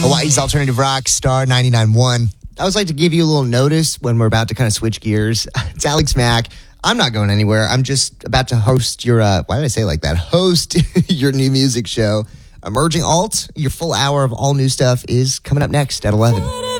Hawaii's Alternative Rock, Star 99.1. I always like to give you a little notice when we're about to kind of switch gears. It's Alex Mack. I'm not going anywhere. I'm just about to host your, why did I say it like that? Host your new music show, Emerging Alt. Your full hour of all new stuff is coming up next at 11.